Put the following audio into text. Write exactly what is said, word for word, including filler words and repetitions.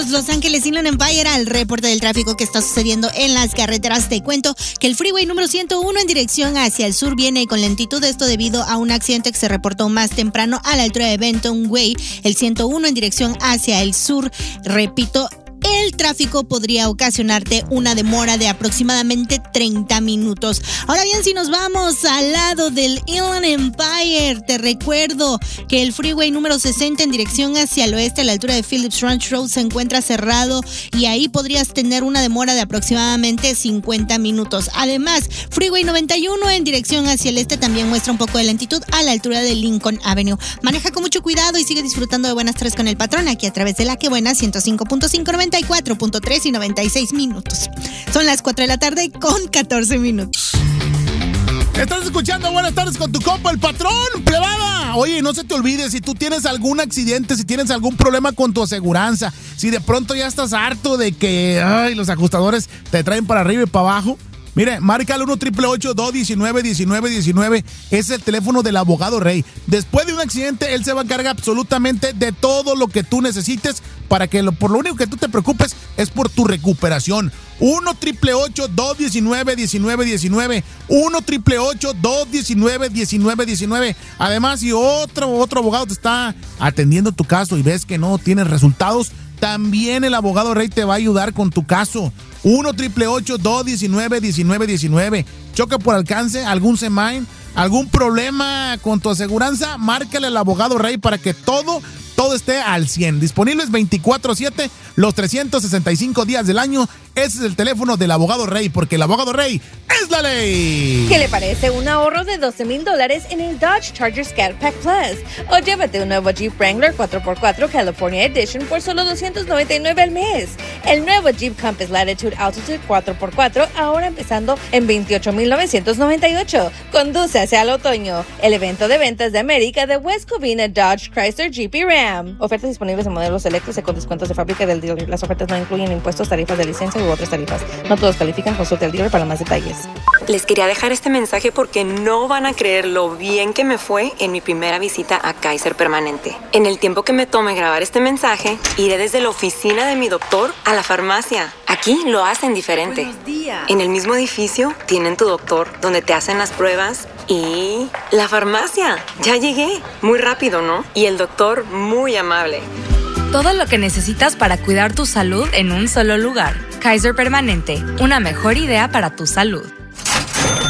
vámonos Los Ángeles Inland Empire al reporte del tráfico que está sucediendo en las carreteras. Te cuento que el freeway número ciento uno en dirección hacia el sur viene con lentitud, esto debido a un accidente que se reportó más temprano a la altura de Benton Way. El ciento uno en dirección hacia el sur, repito, el tráfico podría ocasionarte una demora de aproximadamente treinta minutos. Ahora bien, si nos vamos al lado del Inland Empire, te recuerdo que el freeway número sesenta en dirección hacia el oeste a la altura de Phillips Ranch Road se encuentra cerrado y ahí podrías tener una demora de aproximadamente cincuenta minutos. Además, freeway noventa y uno en dirección hacia el este también muestra un poco de lentitud a la altura de Lincoln Avenue. Maneja con mucho cuidado y sigue disfrutando de Buenas Tardes con el Patrón aquí a través de La Que Buena ciento cinco punto cinco, noventa y cuatro punto tres y noventa y seis minutos. Son las cuatro de la tarde con catorce minutos. Estás escuchando Buenas Tardes con tu compa, el Patrón, plebada. Oye, no se te olvide, si tú tienes algún accidente, si tienes algún problema con tu aseguranza, si de pronto ya estás harto de que ay, los ajustadores te traen para arriba y para abajo, mire, marca al uno, ocho ocho ocho, dos uno nueve, uno nueve uno nueve. Es el teléfono del abogado Rey. Después de un accidente, él se va a encargar absolutamente de todo lo que tú necesites para que lo, por lo único que tú te preocupes es por tu recuperación. uno, ocho ocho ocho, dos uno nueve, uno nueve uno nueve. uno, ocho ocho ocho, dos uno nueve, uno nueve uno nueve. Además, si otro, otro abogado te está atendiendo tu caso y ves que no tienes resultados, también el abogado Rey te va a ayudar con tu caso. uno, ocho ocho ocho, dos uno nueve, uno nueve uno nueve. Choque por alcance, algún semain, algún problema con tu aseguranza, márcale al abogado Rey para que todo, todo esté al cien. Disponibles veinticuatro siete, los trescientos sesenta y cinco días del año. Ese es el teléfono del abogado Rey, porque el abogado Rey es la ley. ¿Qué le parece un ahorro de doce mil dólares en el Dodge Charger Scout Pack Plus? O llévate un nuevo Jeep Wrangler cuatro por cuatro California Edition por solo doscientos noventa y nueve al mes. El nuevo Jeep Compass Latitude Altitude cuatro por cuatro ahora empezando en veintiocho mil novecientos noventa y ocho. Conduce hacia el otoño. El evento de ventas de América de West Covina Dodge Chrysler Jeep y Ram. Ofertas disponibles en modelos selectos y con descuentos de fábrica del dealer. Las ofertas no incluyen impuestos, tarifas de licencia u otras tarifas. No todos califican. Consulte al dealer para más detalles. Les quería dejar este mensaje porque no van a creer lo bien que me fue en mi primera visita a Kaiser Permanente. En el tiempo que me tome grabar este mensaje, iré desde la oficina de mi doctor a la farmacia. Aquí lo hacen diferente. Buenos días. En el mismo edificio tienen tu doctor, donde te hacen las pruebas, y la farmacia. Ya llegué. Muy rápido, ¿no? Y el doctor muy amable. Todo lo que necesitas para cuidar tu salud en un solo lugar. Kaiser Permanente, una mejor idea para tu salud.